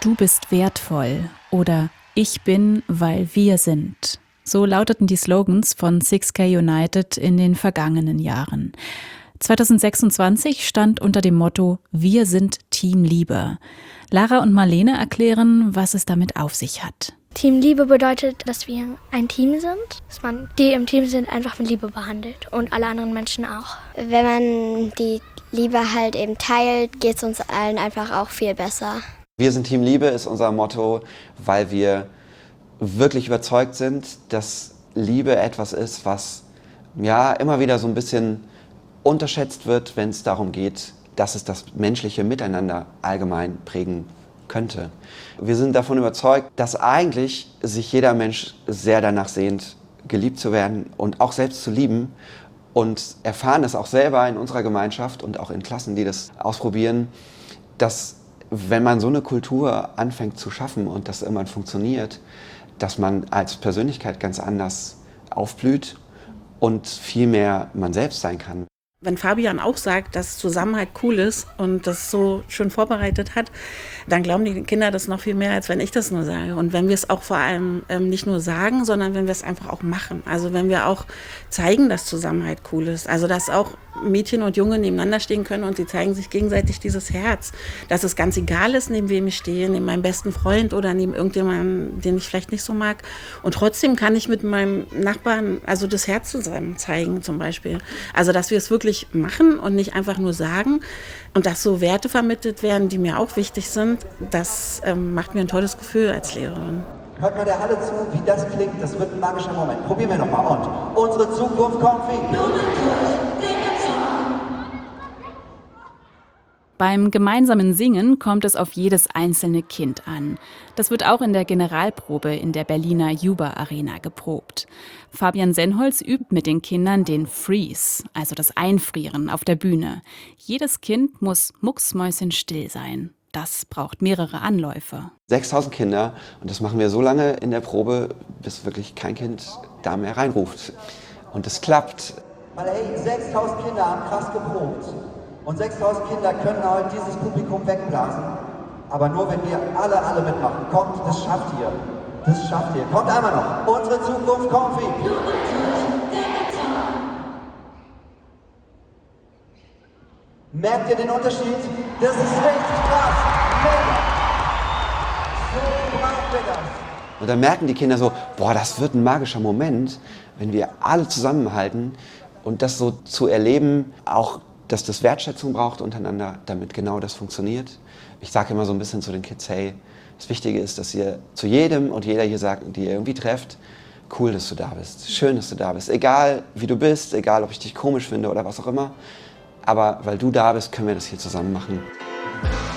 Du bist wertvoll oder Ich bin, weil wir sind. So lauteten die Slogans von 6K United in den vergangenen Jahren. 2026 stand unter dem Motto Wir sind Team Liebe. Lara und Marlene erklären, was es damit auf sich hat. Team Liebe bedeutet, dass wir ein Team sind, dass man die im Team sind einfach mit Liebe behandelt und alle anderen Menschen auch. Wenn man die Liebe halt eben teilt, geht es uns allen einfach auch viel besser. Wir sind Team Liebe ist unser Motto, weil wir wirklich überzeugt sind, dass Liebe etwas ist, was ja immer wieder so ein bisschen unterschätzt wird, wenn es darum geht, dass es das menschliche Miteinander allgemein prägen könnte. Wir sind davon überzeugt, dass eigentlich sich jeder Mensch sehr danach sehnt, geliebt zu werden und auch selbst zu lieben, und erfahren es auch selber in unserer Gemeinschaft und auch in Klassen, die das ausprobieren, dass wenn man so eine Kultur anfängt zu schaffen und das irgendwann funktioniert, dass man als Persönlichkeit ganz anders aufblüht und viel mehr man selbst sein kann. Wenn Fabian auch sagt, dass Zusammenhalt cool ist und das so schön vorbereitet hat, dann glauben die Kinder das noch viel mehr, als wenn ich das nur sage. Und wenn wir es auch vor allem nicht nur sagen, sondern wenn wir es einfach auch machen. Also wenn wir auch zeigen, dass Zusammenhalt cool ist. Also dass auch Mädchen und Junge nebeneinander stehen können und sie zeigen sich gegenseitig dieses Herz. Dass es ganz egal ist, neben wem ich stehe, neben meinem besten Freund oder neben irgendjemandem, den ich vielleicht nicht so mag. Und trotzdem kann ich mit meinem Nachbarn also das Herz zusammen zeigen zum Beispiel. Also dass wir es wirklich machen und nicht einfach nur sagen. Und dass so Werte vermittelt werden, die mir auch wichtig sind, das macht mir ein tolles Gefühl als Lehrerin. Hört mal der Halle zu, wie das klingt. Das wird ein magischer Moment. Probieren wir nochmal. Und unsere Zukunft kommt wie? Beim gemeinsamen Singen kommt es auf jedes einzelne Kind an. Das wird auch in der Generalprobe in der Berliner Juba Arena geprobt. Fabian Senholz übt mit den Kindern den Freeze, also das Einfrieren auf der Bühne. Jedes Kind muss mucksmäuschenstill sein. Das braucht mehrere Anläufe. 6000 Kinder, und das machen wir so lange in der Probe, bis wirklich kein Kind da mehr reinruft. Und es klappt. Weil hey, 6000 Kinder haben krass geprobt. Und 6000 Kinder können heute dieses Publikum wegblasen. Aber nur wenn wir alle mitmachen. Kommt, das schafft ihr. Das schafft ihr. Kommt einmal noch. Unsere Zukunft kommt wie? Merkt ihr den Unterschied? Das ist richtig krass. Mega. So brauchen wir das. Und dann merken die Kinder so, boah, das wird ein magischer Moment, wenn wir alle zusammenhalten. Und das so zu erleben, auch dass das Wertschätzung braucht untereinander, damit genau das funktioniert. Ich sage immer so ein bisschen zu den Kids, hey, das Wichtige ist, dass ihr zu jedem und jeder hier sagt, die ihr irgendwie trefft, cool, dass du da bist, schön, dass du da bist. Egal, wie du bist, egal, ob ich dich komisch finde oder was auch immer. Aber weil du da bist, können wir das hier zusammen machen.